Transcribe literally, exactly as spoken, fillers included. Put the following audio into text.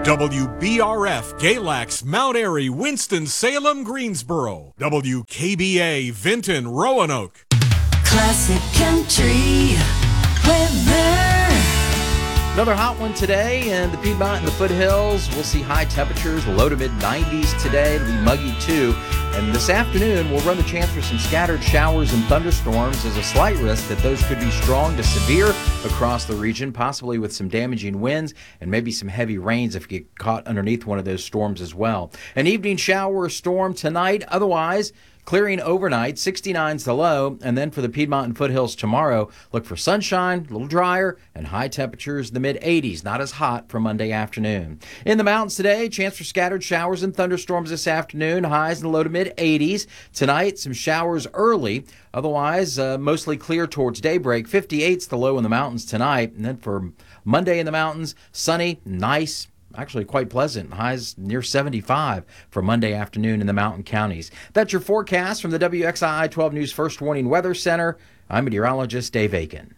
W B R F, Galax, Mount Airy, Winston-Salem, Greensboro. W K B A, Vinton, Roanoke. Classic Country weather. Another hot one today in the Piedmont and the foothills. We'll see high temperatures, low to mid nineties today. It'll be muggy too. And this afternoon, we'll run the chance for some scattered showers and thunderstorms. There's a slight risk that those could be strong to severe across the region, possibly with some damaging winds and maybe some heavy rains if you get caught underneath one of those storms as well. An evening shower or storm tonight. Otherwise, clearing overnight, sixty-nine's the low, and then for the Piedmont and foothills tomorrow, look for sunshine, a little drier, and high temperatures in the mid eighties, not as hot for Monday afternoon. In the mountains today, chance for scattered showers and thunderstorms this afternoon, highs in the low to mid eighties. Tonight, some showers early, otherwise uh, mostly clear towards daybreak. fifty-eight's the low in the mountains tonight, and then for Monday in the mountains, sunny, nice, actually quite pleasant. Highs near seventy-five for Monday afternoon in the mountain counties. That's your forecast from the W X I I twelve News First Warning Weather Center. I'm meteorologist Dave Aiken.